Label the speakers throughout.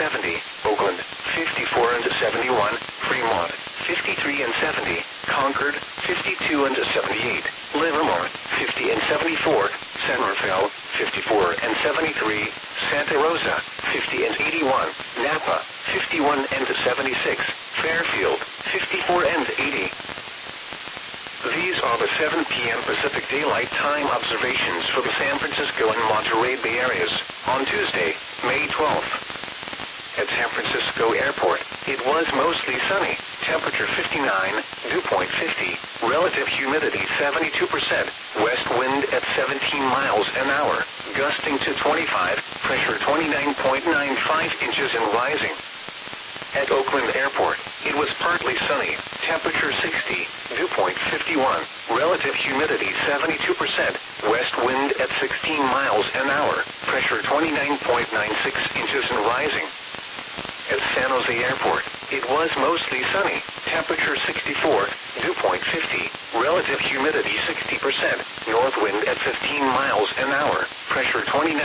Speaker 1: 70, Oakland, 54 and 71, Fremont, 53 and 70, Concord, 52 and 78, Livermore, 50 and 74, San Rafael, 54 and 73, Santa Rosa, 50 and 81, Napa, 51 and 76, Fairfield, 54 and 80. These are the 7 p.m. Pacific Daylight Time observations for the San Francisco and Monterey Bay areas on Tuesday, May 12th. At San Francisco Airport, it was mostly sunny, temperature 59, dew point 50, relative humidity 72%, west wind at 17 miles an hour, gusting to 25, pressure 29.95 inches and rising. At Oakland Airport, it was partly sunny, temperature 60, dew point 51, relative humidity 72%, west wind at 16 miles an hour, pressure 29.96 inches and rising. At San Jose Airport, it was mostly sunny, temperature 64, dew point 50, relative humidity 60%, north wind at 15 miles an hour, pressure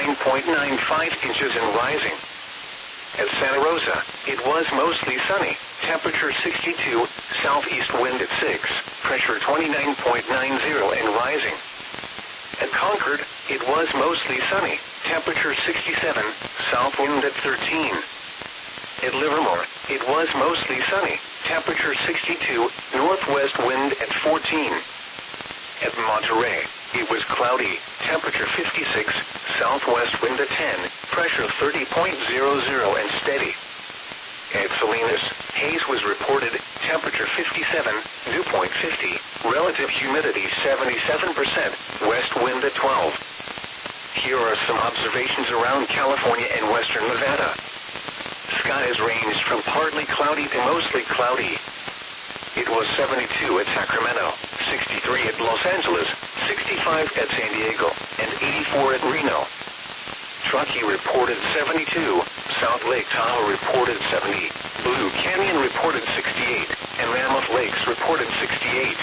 Speaker 1: 29.95 inches and rising. At Santa Rosa, it was mostly sunny, temperature 62, southeast wind at 6, pressure 29.90 and rising. At Concord, it was mostly sunny, temperature 67, south wind at 13. At Livermore, it was mostly sunny, temperature 62, northwest wind at 14. At Monterey, it was cloudy, temperature 56, southwest wind at 10, pressure 30.00 and steady. At Salinas, haze was reported, temperature 57, dew point 50, relative humidity 77%, west wind at 12. Here are some observations around California and western Nevada. Skies ranged from partly cloudy to mostly cloudy. It was 72 at Sacramento, 63 at Los Angeles, 65 at San Diego, and 84 at Reno. Truckee reported 72, South Lake Tahoe reported 70, Blue Canyon reported 68, and Mammoth Lakes reported 68.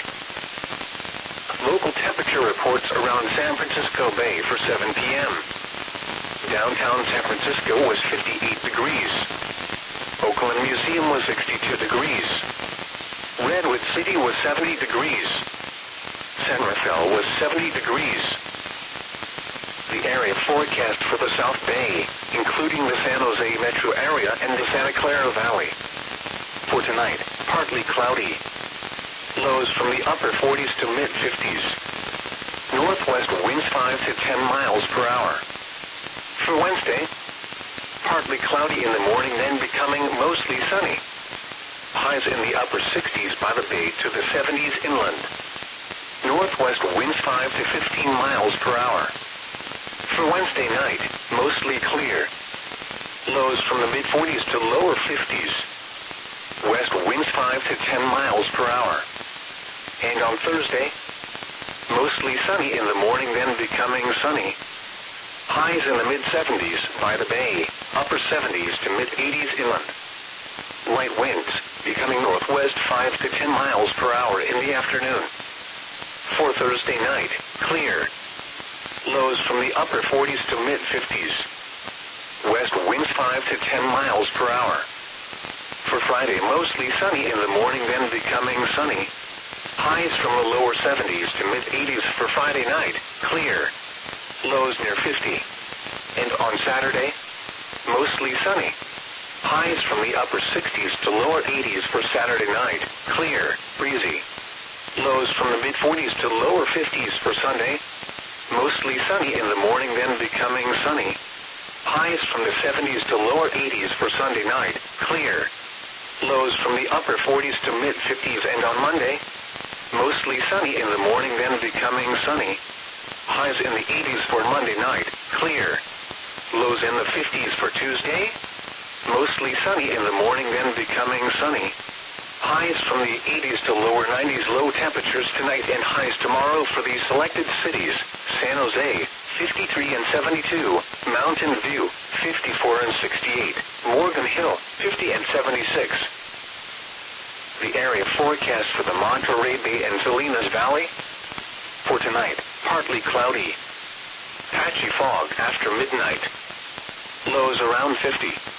Speaker 1: Local temperature reports around San Francisco Bay for 7 p.m. Downtown San Francisco was 58 degrees. Oakland Museum was 62 degrees. Redwood City was 70 degrees. San Rafael was 70 degrees. The area forecast for the South Bay, including the San Jose metro area and the Santa Clara Valley. For tonight, partly cloudy. Lows from the upper 40s to mid-50s. Northwest winds 5 to 10 miles per hour. For Wednesday, partly cloudy in the morning, then becoming mostly sunny. Highs in the upper 60s by the bay to the 70s inland. Northwest winds 5 to 15 miles per hour. For Wednesday night, mostly clear. Lows from the mid-40s to lower 50s. West winds 5 to 10 miles per hour. And on Thursday, mostly sunny in the morning, then becoming sunny. Highs in the mid-70s by the bay, upper 70s to mid-80s inland. Light winds, becoming northwest 5 to 10 miles per hour in the afternoon. For Thursday night, clear. Lows from the upper 40s to mid-50s. West winds 5 to 10 miles per hour. For Friday, mostly sunny in the morning, then becoming sunny. Highs from the lower 70s to mid-80s for Friday night, clear. Lows near 50. And on Saturday, mostly sunny. Highs from the upper 60s to lower 80s for Saturday night, clear, breezy. Lows from the mid-40s to lower 50s for Sunday. Mostly sunny in the morning, then becoming sunny. Highs from the 70s to lower 80s for Sunday night, clear. Lows from the upper 40s to mid-50s, and on Monday, mostly sunny in the morning, then becoming sunny. Highs in the 80s for Monday night, clear. Lows in the 50s for Tuesday. Mostly sunny in the morning, then becoming sunny. Highs from the 80s to lower 90s, low temperatures tonight and highs tomorrow for these selected cities. San Jose, 53 and 72. Mountain View, 54 and 68. Morgan Hill, 50 and 76. The area forecast for the Monterey Bay and Salinas Valley. For tonight, partly cloudy. Patchy fog after midnight. Lows around 50.